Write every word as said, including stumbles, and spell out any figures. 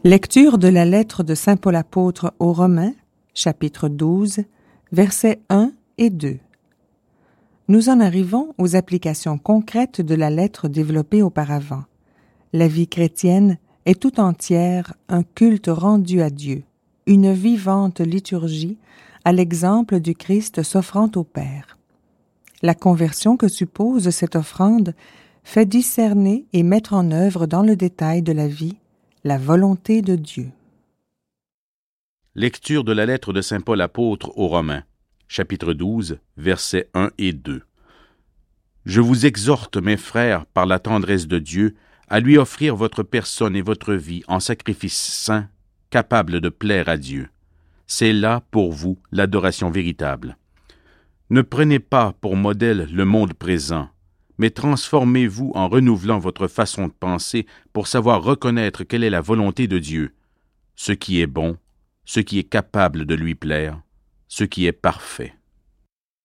Lecture de la lettre de saint Paul apôtre aux Romains, chapitre douze, versets un et deux. Nous en arrivons aux applications concrètes de la lettre développée auparavant. La vie chrétienne est tout entière un culte rendu à Dieu, une vivante liturgie à l'exemple du Christ s'offrant au Père. La conversion que suppose cette offrande fait discerner et mettre en œuvre dans le détail de la vie la volonté de Dieu. Lecture de la lettre de saint Paul apôtre aux Romains, chapitre douze, versets un et deux. Je vous exhorte, mes frères, par la tendresse de Dieu, à lui offrir votre personne et votre vie en sacrifice saint, capable de plaire à Dieu. C'est là, pour vous, l'adoration véritable. Ne prenez pas pour modèle le monde présent, mais transformez-vous en renouvelant votre façon de penser pour savoir reconnaître quelle est la volonté de Dieu, ce qui est bon, ce qui est capable de lui plaire, ce qui est parfait.